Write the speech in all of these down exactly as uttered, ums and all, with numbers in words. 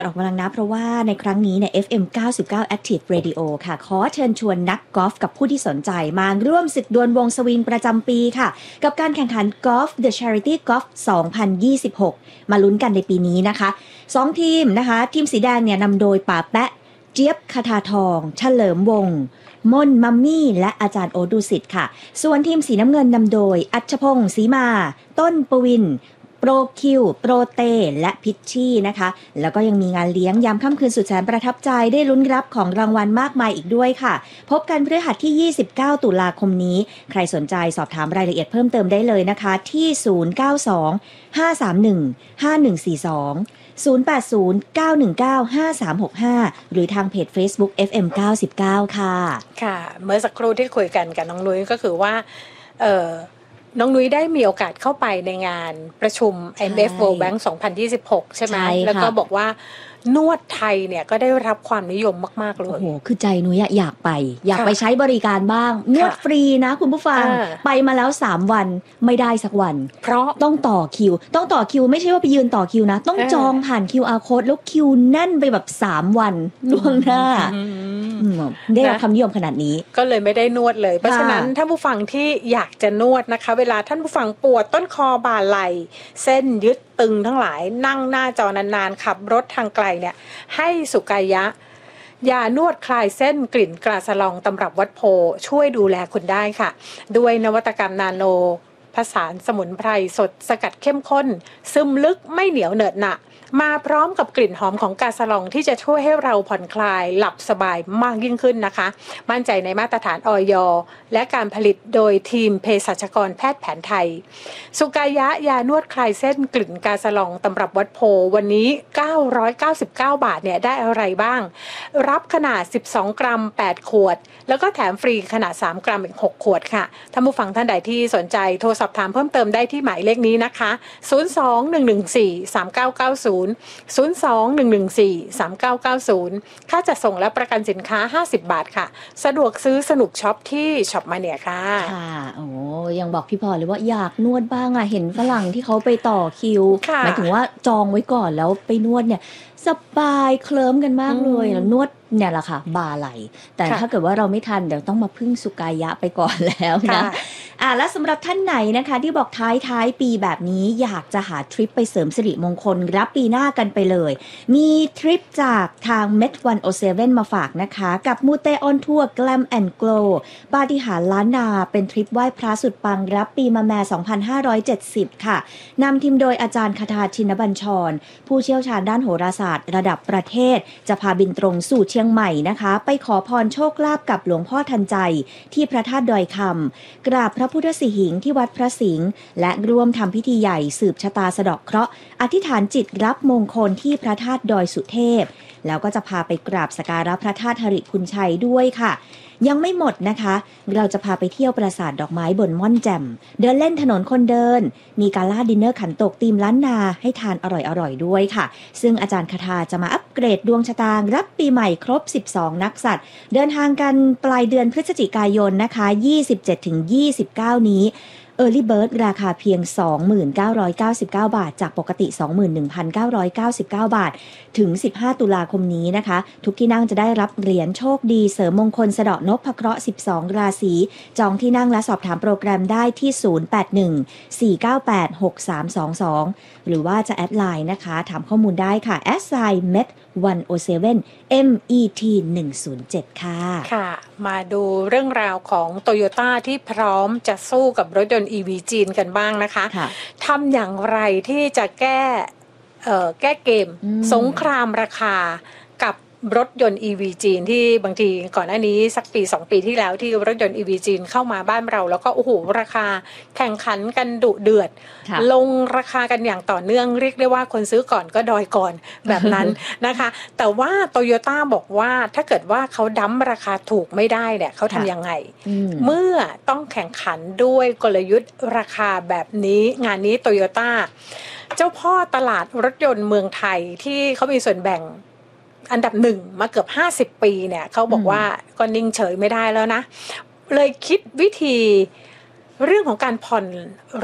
ออกกำลังนะเพราะว่าในครั้งนี้เนี่ย เอฟ เอ็ม เก้าสิบเก้า Active Radio ค่ะขอเชิญชวนนักกอล์ฟกับผู้ที่สนใจมาร่วมศึกดวลวงสวิงประจำปีค่ะกับการแข่งขัน Golf The Charity Golf สองพันยี่สิบหกมาลุ้นกันในปีนี้นะคะสองทีมนะคะทีมสีแดงเนี่ยนำโดยป๋าแปะเจี๊ยบคทาทองเฉลิมวงศ์มนมัมมี่และอาจารย์โอดุสิตค่ะส่วนทีมสีน้ำเงินนำโดยอัชพงศ์ศรีมาต้นปวินโปรคิวโปรเตและพิชชี่นะคะแล้วก็ยังมีงานเลี้ยงยามค่ำคืนสุดแสนประทับใจได้ลุ้นรับของรางวัลมากมายอีกด้วยค่ะพบกันพฤหัสที่ยี่สิบเก้าตุลาคมนี้ใครสนใจสอบถามรายละเอียดเพิ่มเติมได้เลยนะคะที่ศูนย์ เก้า สอง ห้า สาม หนึ่ง ห้า หนึ่ง สี่ สอง ศูนย์ แปด ศูนย์ เก้า หนึ่ง เก้า ห้า สาม หก ห้าหรือทางเพจ Facebook เอฟ เอ็ม เก้าสิบเก้า ค่ะค่ะเมื่อสักครู่ที่คุยกันกับน้องนุ้ยก็คือว่าเอ่อน้องนุ้ยได้มีโอกาสเข้าไปในงานประชุม ไอ เอ็ม เอฟ World Bank สองพันยี่สิบหกใช่ไหมแล้วก็บอกว่านวดไทยเนี่ยก็ได้รับความนิยมมากๆเลยโอ้โหคือใจนุ้ยอยากไปอยากไปใช้บริการบ้างนวดฟรีนะคุณผู้ฟังไปมาแล้วสามวันไม่ได้สักวันเพราะต้องต่อคิวต้องต่อคิวไม่ใช่ว่าไปยืนต่อคิวนะต้องจองผ่าน คิว อาร์ Code แล้วคิวแน่นไปแบบสามวันล่วงหน้าได้รับความนิยมขนาดนี้ก็เลยไม่ได้นวดเลยเพราะฉะนั้นท่านผู้ฟังที่อยากจะนวดนะคะเวลาท่านผู้ฟังปวดต้นคอบ่าไหล่เส้นยึดตึงทั้งหลายนั่งหน้าจอนานๆขับรถทางไกลเนี่ยให้สุกายะยานวดคลายเส้นกลิ่นกราสลองตำรับวัดโพช่วยดูแลคุณได้ค่ะด้วยนวัตกรรมนาโนผสานสมุนไพรสดสกัดเข้มข้นซึมลึกไม่เหนียวเหนอะหนะมาพร้อมกับกลิ่นหอมของกาสลองที่จะช่วยให้เราผ่อนคลายหลับสบายมากยิ่งขึ้นนะคะมั่นใจในมาตรฐานอย.และการผลิตโดยทีมเภสัชกรแพทย์แผนไทยสุกายะยานวดคลายเส้นกลิ่นกาสลองตำรับวัดโพวันนี้เก้าร้อยเก้าสิบเก้าบาทเนี่ยได้อะไรบ้างรับขนาดสิบสองกรัมแปดขวดแล้วก็แถมฟรีขนาดสามกรัมอีกหกขวดค่ะท่านผู้ฟังท่านใดที่สนใจโทรสอบถามเพิ่มเติมได้ที่หมายเลขนี้นะคะศูนย์ สอง หนึ่ง หนึ่ง สี่ สาม เก้า เก้า ศูนย์ ศูนย์ สอง หนึ่ง หนึ่ง สี่ สาม เก้า เก้า ศูนย์ค่าจัดส่งและประกันสินค้าห้าสิบบาทค่ะสะดวกซื้อสนุกช็อปที่ช็อปมาเนียค่ะค่ะโอ้ยังบอกพี่พรเลยว่าอยากนวดบ้างอ่ะเห็นฝรั่งที่เขาไปต่อคิวหมายถึงว่าจองไว้ก่อนแล้วไปนวดเนี่ยสบายเคลิ้มกันมากเลยแล้วนวดเนี่ยแหละค่ะบ่าไหลแต่ถ้าเกิดว่าเราไม่ทันเดี๋ยวต้องมาพึ่งสุกายะไปก่อนแล้วนะอ่าและสำหรับท่านไหนนะคะที่บอกท้ายท้ายปีแบบนี้อยากจะหาทริปไปเสริมสิริมงคลรับปีหน้ากันไปเลยมีทริปจากทาง เมท หนึ่งศูนย์เจ็ด มาฝากนะคะกับมูเตออนทัวร์ Glam and Glow ปาฏิหาริย์ล้านนาเป็นทริปไหว้พระสุดปังรับปีมะแม่สองพันห้าร้อยเจ็ดสิบค่ะนำทีมโดยอาจารย์คทาชินบัญชรผู้เชี่ยวชาญด้านโหราศาสตร์ระดับประเทศจะพาบินตรงสู่เชียงใหม่นะคะไปขอพรโชคลาภกับหลวงพ่อทันใจที่พระธาตุดอยคำกราบพระพุทธสิหิงค์ที่วัดพระสิงห์และร่วมทำพิธีใหญ่สืบชะตาสะเดาะเคราะห์อธิษฐานจิตรับมงคลที่พระธาตุดอยสุเทพแล้วก็จะพาไปกราบสักการะพระธาตุหริพุนชัยด้วยค่ะยังไม่หมดนะคะเราจะพาไปเที่ยวปราสาทดอกไม้บนม่อนแจ่มเดินเล่นถนนคนเดินมีกาล่าดินเนอร์ขันโตกธีมล้านนาให้ทานอร่อยๆด้วยค่ะซึ่งอาจารย์คทาจะมาอัปเกรดดวงชะตารับปีใหม่ครบสิบสองนักสัตว์เดินทางกันปลายเดือนพฤศจิกายนนะคะ ยี่สิบเจ็ดถึงยี่สิบเก้า นี้Early Bird ราคาเพียง สองพันเก้าร้อยเก้าสิบเก้า บาทจากปกติ สองหมื่นหนึ่งพันเก้าร้อยเก้าสิบเก้า บาทถึงสิบห้าตุลาคมนี้นะคะทุกที่นั่งจะได้รับเหรียญโชคดีเสริมมงคลสะเดาะนพเคราะห์สิบสองราศีจองที่นั่งและสอบถามโปรแกรมได้ที่ศูนย์ แปด หนึ่ง สี่ เก้า แปด หก สาม สอง สองหรือว่าจะแอดไลน์นะคะถามข้อมูลได้ค่ะ แอดไซน์ เมท หนึ่งศูนย์เจ็ด เอ็ม อี ที หนึ่งศูนย์เจ็ด ค่ะค่ะมาดูเรื่องราวของ Toyota ที่พร้อมจะสู้กับรถยนต์ อี วี จีนกันบ้างนะคะทำอย่างไรที่จะแก้เอ่อแก้เกมสงครามราคากับรถยนต์ อี วี จีนที่บางทีก่อนหน้านี้สักปีสองปีที่แล้วที่รถยนต์ อี วี จีนเข้ามาบ้านเราแล้วก็โอ้โหราคาแข่งขันกันดุเดือดลงราคากันอย่างต่อเนื่องเรียกได้ว่าคนซื้อก่อนก็ดอยก่อนแบบนั้นนะคะแต่ว่า Toyota บอกว่าถ้าเกิดว่าเขาดั้มราคาถูกไม่ได้เนี่ยเขาทำยังไงเมื่อต้องแข่งขันด้วยกลยุทธ์ราคาแบบนี้งานนี้ Toyota เจ้าพ่อตลาดรถยนต์เมืองไทยที่เขามีส่วนแบ่งอันดับหนึ่งมาเกือบห้าสิบปีเนี่ยเขาบอกว่าก็นิ่งเฉยไม่ได้แล้วนะเลยคิดวิธีเรื่องของการผ่อนรถ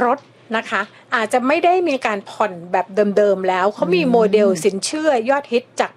นะคะ อาจจะไม่ได้มีการผ่อนแบบเดิมๆแล้วเขามีโมเดลสินเชื่อยอดฮิตจาก